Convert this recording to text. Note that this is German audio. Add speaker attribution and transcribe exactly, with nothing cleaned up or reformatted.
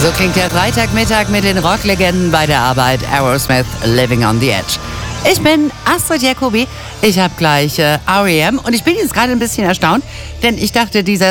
Speaker 1: So klingt der Freitagmittag mit den Rocklegenden bei der Arbeit. Aerosmith, Living on the Edge. Ich bin Astrid Jacobi. Ich habe gleich äh, R E M und ich bin jetzt gerade ein bisschen erstaunt, denn ich dachte, dieser